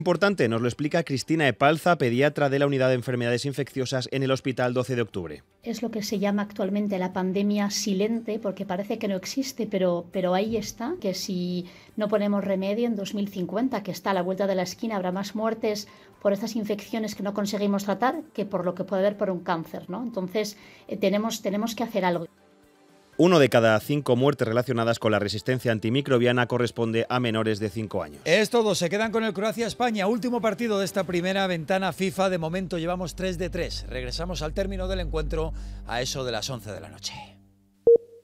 Importante, nos lo explica Cristina Epalza, pediatra de la Unidad de Enfermedades Infecciosas en el Hospital 12 de Octubre. Es lo que se llama actualmente la pandemia silente, porque parece que no existe, pero ahí está, que si no ponemos remedio en 2050, que está a la vuelta de la esquina, habrá más muertes por estas infecciones que no conseguimos tratar que por lo que puede haber por un cáncer, ¿no? Entonces, tenemos que hacer algo. 1 de cada 5 muertes relacionadas con la resistencia antimicrobiana corresponde a menores de 5 años. Es todo, se quedan con el Croacia-España, último partido de esta primera ventana FIFA. De momento llevamos 3 de 3. Regresamos al término del encuentro a eso de las 11 de la noche.